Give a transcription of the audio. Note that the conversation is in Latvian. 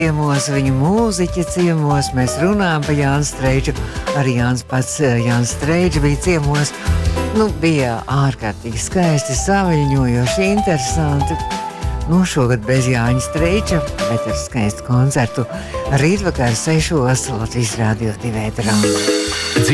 ciemos, viņu mūziķi ciemos, mēs runājam par Jānu Streiču, arī Jānis Streičs bija ciemos. Bija ārkārtīgi skaisti, saviļņojoši, interesanti. Šogad bez Jāņa Streiča, bet ar skaistu koncertu rītvakar 6. Latvijas Rādio 2 ēterā.